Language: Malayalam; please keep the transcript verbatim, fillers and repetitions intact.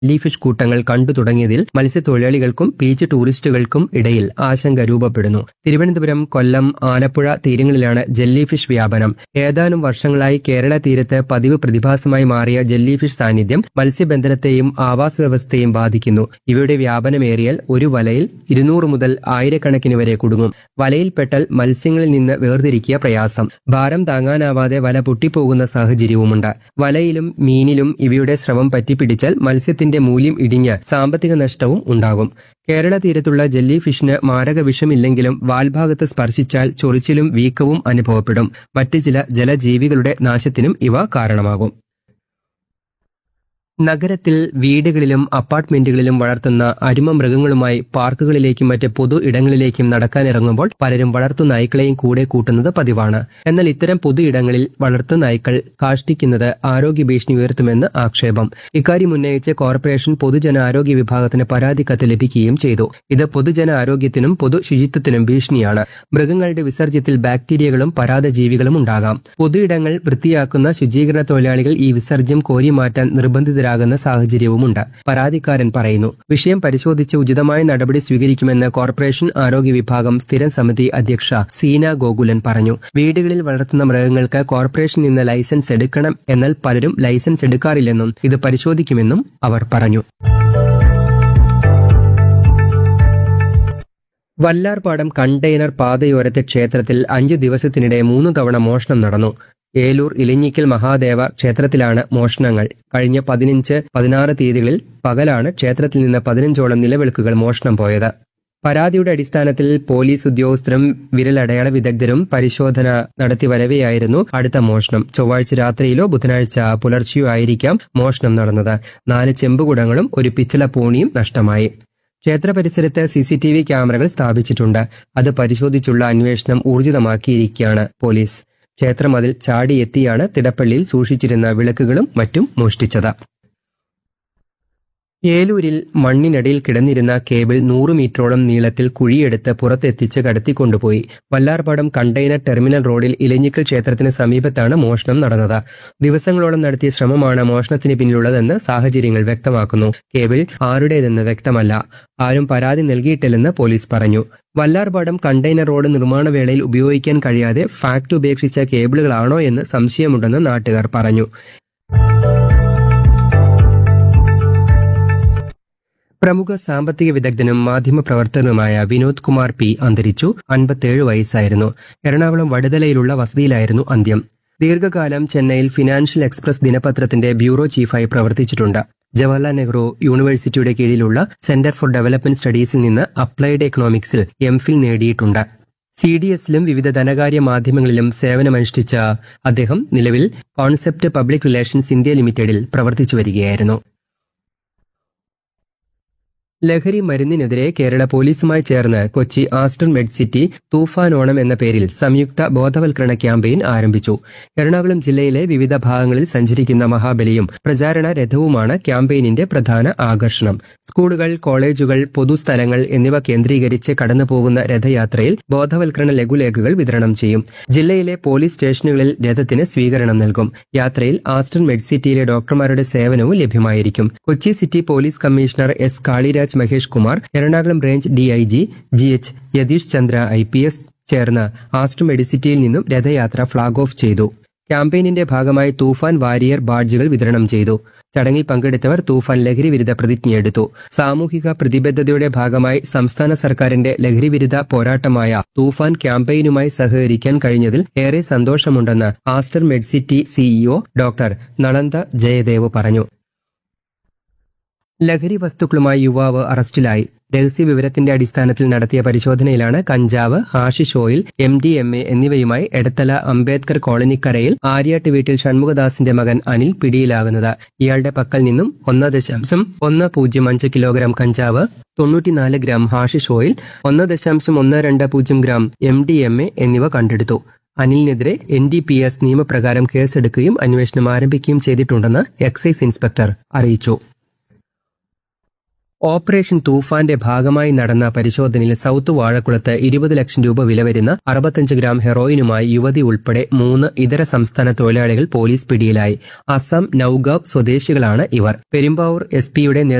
ജെല്ലി ഫിഷ് കൂട്ടങ്ങൾ കണ്ടു തുടങ്ങിയതിൽ മത്സ്യത്തൊഴിലാളികൾക്കും ബീച്ച് ടൂറിസ്റ്റുകൾക്കും ഇടയിൽ ആശങ്ക രൂപപ്പെടുന്നു. തിരുവനന്തപുരം, കൊല്ലം, ആലപ്പുഴ തീരങ്ങളിലാണ് ജെല്ലി ഫിഷ് വ്യാപനം. ഏതാനും വർഷങ്ങളായി കേരള തീരത്ത് പതിവ് പ്രതിഭാസമായി മാറിയ ജെല്ലി ഫിഷ് സാന്നിധ്യം മത്സ്യബന്ധനത്തെയും ആവാസ വ്യവസ്ഥയെയും ബാധിക്കുന്നു. ഇവയുടെ വ്യാപനമേറിയാൽ ഒരു വലയിൽ ഇരുന്നൂറ് മുതൽ ആയിരക്കണക്കിന് വരെ കുടുങ്ങും. വലയിൽപ്പെട്ടാൽ മത്സ്യങ്ങളിൽ നിന്ന് വേർതിരിക്കുക പ്രയാസം. ഭാരം താങ്ങാനാവാതെ വല പൊട്ടിപ്പോകുന്ന സാഹചര്യവുമുണ്ട്. വലയിലും മീനിലും ഇവയുടെ സ്രവം പറ്റിപ്പിടിച്ചാൽ മത്സ്യത്തിന്റെ മൂല്യം ഇടിഞ്ഞ് സാമ്പത്തിക നഷ്ടവും ഉണ്ടാകും. കേരള തീരത്തുള്ള ജെല്ലി ഫിഷിന് മാരക വിഷമില്ലെങ്കിലും വാൽഭാഗത്ത് സ്പർശിച്ചാൽ ചൊറിച്ചിലും വീക്കവും അനുഭവപ്പെടും. മറ്റ് ചില ജലജീവികളുടെ നാശത്തിനും ഇവ കാരണമാകും. നഗരത്തിൽ വീടുകളിലും അപ്പാർട്ട്മെന്റുകളിലും വളർത്തുന്ന അരുമ മൃഗങ്ങളുമായി പാർക്കുകളിലേക്കും മറ്റ് പൊതു ഇടങ്ങളിലേക്കും നടക്കാനിറങ്ങുമ്പോൾ പലരും വളർത്തു നായ്ക്കളെയും കൂടെ കൂട്ടുന്നത് പതിവാണ്. എന്നാൽ ഇത്തരം പൊതു ഇടങ്ങളിൽ വളർത്തു നായ്ക്കൾ കാഷ്ടിക്കുന്നത് ആരോഗ്യ ഭീഷണി ഉയർത്തുമെന്ന് ആക്ഷേപം. ഇക്കാര്യം ഉന്നയിച്ച് കോർപ്പറേഷൻ പൊതുജനാരോഗ്യ വിഭാഗത്തിന് പരാതി കത്ത് ലഭിക്കുകയും ചെയ്തു. ഇത് പൊതുജന ആരോഗ്യത്തിനും പൊതു ശുചിത്വത്തിനും ഭീഷണിയാണ്. മൃഗങ്ങളുടെ വിസർജ്യത്തിൽ ബാക്ടീരിയകളും പരാതജീവികളും ഉണ്ടാകാം. പൊതു ഇടങ്ങൾ വൃത്തിയാക്കുന്ന ശുചീകരണ തൊഴിലാളികൾ ഈ വിസർജ്യം കോരിമാറ്റാൻ നിർബന്ധിതരാകുന്ന സാഹചര്യവുമുണ്ട്. പരാതിക്കാരൻ പറയുന്നു. വിഷയം പരിശോധിച്ച് ഉചിതമായ നടപടി സ്വീകരിക്കുമെന്ന് കോർപ്പറേഷൻ ആരോഗ്യ വിഭാഗം സ്ഥിരം സമിതി അധ്യക്ഷ സീന ഗോകുലൻ പറഞ്ഞു. വീടുകളിൽ വളർത്തുന്ന മൃഗങ്ങൾക്ക് കോർപ്പറേഷനിൽ നിന്ന് ലൈസൻസ് എടുക്കണം, എന്നാൽ പലരും ലൈസൻസ് എടുക്കാറില്ലെന്നും ഇത് പരിശോധിക്കുമെന്നും അവർ പറഞ്ഞു. വല്ലാർപാടം കണ്ടെയ്നർ പാതയോരത്തെ ക്ഷേത്രത്തിൽ അഞ്ചു ദിവസത്തിനിടെ മൂന്ന് തവണ മോഷണം നടന്നു. ഏലൂർ ഇലഞ്ഞിക്കൽ മഹാദേവ ക്ഷേത്രത്തിലാണ് മോഷണങ്ങൾ. കഴിഞ്ഞ പതിനഞ്ച് പതിനാറ് തീയതികളിൽ പകലാണ് ക്ഷേത്രത്തിൽ നിന്ന് പതിനഞ്ചോളം നിലവിളക്കുകൾ മോഷണം പോയത്. പരാതിയുടെ അടിസ്ഥാനത്തിൽ പോലീസ് ഉദ്യോഗസ്ഥരും വിരലടയാള വിദഗ്ധരും പരിശോധന നടത്തി വരവെയായിരുന്നു അടുത്ത മോഷണം. ചൊവ്വാഴ്ച രാത്രിയിലോ ബുധനാഴ്ച പുലർച്ചെയോ ആയിരിക്കാം മോഷണം നടന്നത്. നാല് ചെമ്പുകുടങ്ങളും ഒരു പിച്ചള പൂണിയും നഷ്ടമായി. ക്ഷേത്ര പരിസരത്ത് സി സി ടി വി ക്യാമറകൾ സ്ഥാപിച്ചിട്ടുണ്ട്. അത് പരിശോധിച്ചുള്ള അന്വേഷണം ഊർജിതമാക്കിയിരിക്കുകയാണ് പോലീസ്. ക്ഷേത്രമതിൽ ചാടിയെത്തിയാണ് തിടപ്പള്ളിയിൽ സൂക്ഷിച്ചിരുന്ന വിളക്കുകളും മറ്റും മോഷ്ടിച്ചത്. ഏലൂരിൽ മണ്ണിനടിയിൽ കിടന്നിരുന്ന കേബിൾ നൂറ് മീറ്ററോളം നീളത്തിൽ കുഴിയെടുത്ത് പുറത്തെത്തിച്ച് കടത്തിക്കൊണ്ടുപോയി. വല്ലാർപാടം കണ്ടെയ്നർ ടെർമിനൽ റോഡിൽ ഇലഞ്ഞിക്കൽ ക്ഷേത്രത്തിന് സമീപത്താണ് മോഷണം നടന്നത്. ദിവസങ്ങളോളം നടത്തിയ ശ്രമമാണ് മോഷണത്തിന് പിന്നിലുള്ളതെന്ന് സാഹചര്യങ്ങൾ വ്യക്തമാക്കുന്നു. കേബിൾ ആരുടേതെന്ന് വ്യക്തമല്ല. ആരും പരാതി നൽകിയിട്ടില്ലെന്ന് പോലീസ് പറഞ്ഞു. വല്ലാർപാടം കണ്ടെയ്നർ റോഡ് നിർമ്മാണ വേളയിൽ ഉപയോഗിക്കാൻ കഴിയാതെ ഫാക്ട് ഉപേക്ഷിച്ച കേബിളുകളാണോ എന്ന് സംശയമുണ്ടെന്ന് നാട്ടുകാർ പറഞ്ഞു. പ്രമുഖ സാമ്പത്തിക വിദഗ്ധനും മാധ്യമപ്രവർത്തകനുമായ വിനോദ് കുമാർ പി അന്തരിച്ചു. അൻപത്തിയേഴ് വയസ്സായിരുന്നു. എറണാകുളം വടുതലയിലുള്ള വസതിയിലായിരുന്നു അന്ത്യം. ദീർഘകാലം ചെന്നൈയിൽ ഫിനാൻഷ്യൽ എക്സ്പ്രസ് ദിനപത്രത്തിന്റെ ബ്യൂറോ ചീഫായി പ്രവർത്തിച്ചിട്ടുണ്ട്. ജവഹർലാൽ നെഹ്റു യൂണിവേഴ്സിറ്റിയുടെ കീഴിലുള്ള സെന്റർ ഫോർ ഡെവലപ്മെന്റ് സ്റ്റഡീസിൽ നിന്ന് അപ്ലൈഡ് എക്കണോമിക്സിൽ എം ഫിൽ നേടിയിട്ടുണ്ട്. സി ഡി എസിലും വിവിധ ധനകാര്യ മാധ്യമങ്ങളിലും സേവനമനുഷ്ഠിച്ച അദ്ദേഹം നിലവിൽ കോൺസെപ്റ്റ് പബ്ലിക് റിലേഷൻസ് ഇന്ത്യ ലിമിറ്റഡിൽ പ്രവർത്തിച്ചു വരികയായിരുന്നു. ലഹരി മരുന്നിനെതിരെ കേരള പോലീസുമായി ചേർന്ന് കൊച്ചി ആസ്റ്റർ മെഡ് സിറ്റി തൂഫാൻ ഓണം എന്ന പേരിൽ സംയുക്ത ബോധവൽക്കരണ ക്യാമ്പയിൻ ആരംഭിച്ചു. എറണാകുളം ജില്ലയിലെ വിവിധ ഭാഗങ്ങളിൽ സഞ്ചരിക്കുന്ന മഹാബലിയും പ്രചാരണ രഥവുമാണ് ക്യാമ്പയിനിന്റെ പ്രധാന ആകർഷണം. സ്കൂളുകൾ, കോളേജുകൾ, പൊതുസ്ഥലങ്ങൾ എന്നിവ കേന്ദ്രീകരിച്ച് കടന്നുപോകുന്ന രഥയാത്രയിൽ ബോധവൽക്കരണ ലഘുലേഖകൾ വിതരണം ചെയ്യും. ജില്ലയിലെ പോലീസ് സ്റ്റേഷനുകളിൽ രഥത്തിന് സ്വീകരണം നൽകും. യാത്രയിൽ ആസ്റ്റർ മെഡ് സിറ്റിയിലെ ഡോക്ടർമാരുടെ സേവനവും ലഭ്യമായിരിക്കും. Kochi city police commissioner S Kaliraj Mahesh Kumar, Ernakulam range D I G G H Yathish Chandra I P S ചേർന്ന് ആസ്റ്റർ മെഡിസിറ്റിയിൽ നിന്നും രഥയാത്ര ഫ്ളാഗ് ഓഫ് ചെയ്തു. ക്യാമ്പയിനിന്റെ ഭാഗമായി തൂഫാൻ വാരിയർ ബാഡ്ജുകൾ വിതരണം ചെയ്തു. ചടങ്ങിൽ പങ്കെടുത്തവർ തൂഫാൻ ലഹരിവിരുദ്ധ പ്രതിജ്ഞയെടുത്തു. സാമൂഹിക പ്രതിബദ്ധതയുടെ ഭാഗമായി സംസ്ഥാന സർക്കാരിന്റെ ലഹരിവിരുദ്ധ പോരാട്ടമായ തൂഫാൻ ക്യാമ്പയിനുമായി സഹകരിക്കാൻ കഴിഞ്ഞതിൽ ഏറെ സന്തോഷമുണ്ടെന്ന് Aster Medcity CEO doctor Nalanda Jayadev പറഞ്ഞു. ലഹരി വസ്തുക്കളുമായി യുവാവ് അറസ്റ്റിലായി. രഹസ്യവിവരത്തിന്റെ അടിസ്ഥാനത്തിൽ നടത്തിയ പരിശോധനയിലാണ് കഞ്ചാവ്, hashish oil, M D M A എന്നിവയുമായി എടത്തല അംബേദ്കർ കോളനിക്കരയിൽ ആര്യാട്ട് വീട്ടിൽ ഷൺമുഖദാസിന്റെ മകൻ അനിൽ പിടിയിലാകുന്നത്. ഇയാളുടെ പക്കൽ നിന്നും ഒന്ന് ദശാംശം ഒന്ന് പൂജ്യം അഞ്ച് കിലോഗ്രാം കഞ്ചാവ്, തൊണ്ണൂറ്റിനാല് ഗ്രാം ഹാഷിഷ് ഓയിൽ, ഒന്ന് ദശാംശം ഒന്ന് രണ്ട് പൂജ്യം gram M D M A എന്നിവ കണ്ടെടുത്തു. അനിലിനെതിരെ എൻ ഡി പി എസ് നിയമപ്രകാരം കേസെടുക്കുകയും അന്വേഷണം ആരംഭിക്കുകയും ചെയ്തിട്ടുണ്ടെന്ന് എക്സൈസ് ഇൻസ്പെക്ടർ അറിയിച്ചു. ഓപ്പറേഷൻ തൂഫാന്റെ ഭാഗമായി നടന്ന പരിശോധനയിൽ സൌത്ത് വാഴക്കുളത്ത് ഇരുപത് ലക്ഷം രൂപ വില വരുന്ന അറുപത്തഞ്ച് ഗ്രാം ഹെറോയിനുമായി യുവതി ഉൾപ്പെടെ മൂന്ന് ഇതര സംസ്ഥാന തൊഴിലാളികൾ പോലീസ് പിടിയിലായി. അസം നൌഗാവ് സ്വദേശികളാണ് ഇവർ. പെരുമ്പാവൂർ എസ് പിയുടെ